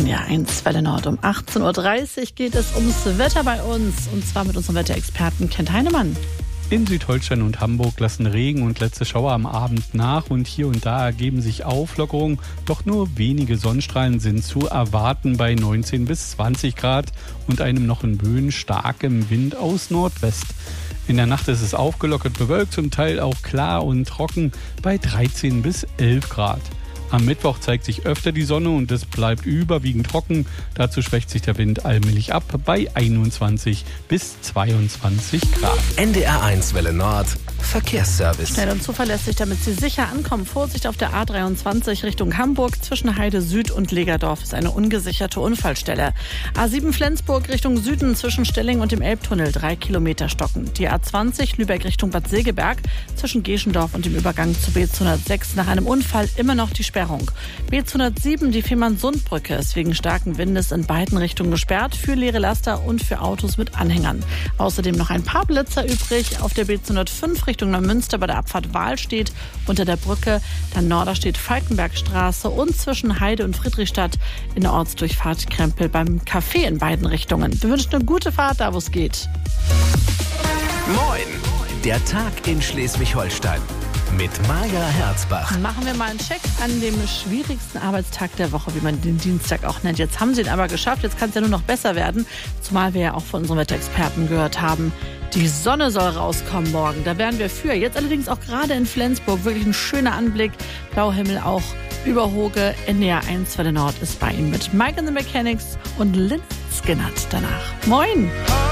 NDR 1 Welle Nord. Um 18.30 Uhr geht es ums Wetter bei uns. Und zwar mit unserem Wetterexperten Kent Heinemann. In Südholstein und Hamburg lassen Regen und letzte Schauer am Abend nach und hier und da ergeben sich Auflockerungen. Doch nur wenige Sonnenstrahlen sind zu erwarten bei 19 bis 20 Grad und einem noch in Böen starkem Wind aus Nordwest. In der Nacht ist es aufgelockert bewölkt, zum Teil auch klar und trocken bei 13 bis 11 Grad. Am Mittwoch zeigt sich öfter die Sonne und es bleibt überwiegend trocken. Dazu schwächt sich der Wind allmählich ab bei 21 bis 22 Grad. NDR 1 Welle Nord Verkehrsservice. Schnell und zuverlässig, damit Sie sicher ankommen. Vorsicht auf der A23 Richtung Hamburg. Zwischen Heide Süd und Legerdorf ist eine ungesicherte Unfallstelle. A7 Flensburg Richtung Süden zwischen Stelling und dem Elbtunnel 3 Kilometer stocken. Die A20 Lübeck Richtung Bad Segeberg zwischen Geschendorf und dem Übergang zu B206 nach einem Unfall immer noch die Sperrung. B207 die Fehmarnsundbrücke ist wegen starken Windes in beiden Richtungen gesperrt für leere Laster und für Autos mit Anhängern. Außerdem noch ein paar Blitzer übrig auf der B205 Richtung Neumünster bei der Abfahrt Wahlstedt unter der Brücke, dann Norderstedt Falkenbergstraße und zwischen Heide und Friedrichstadt in der Ortsdurchfahrt Krempel beim Café in beiden Richtungen. Wir wünschen eine gute Fahrt, da wo es geht. Moin, der Tag in Schleswig-Holstein mit Maja Herzbach. Machen wir mal einen Check an dem schwierigsten Arbeitstag der Woche, wie man den Dienstag auch nennt. Jetzt haben sie ihn aber geschafft, jetzt kann es ja nur noch besser werden, zumal wir ja auch von unseren Wetterexperten gehört haben, die Sonne soll rauskommen morgen, da wären wir für. Jetzt allerdings auch gerade in Flensburg, wirklich ein schöner Anblick, Blauhimmel auch über Hoge. NDR 1 Welle Nord ist bei Ihnen mit Mike and the Mechanics und Lynyrd Skynyrd danach. Moin!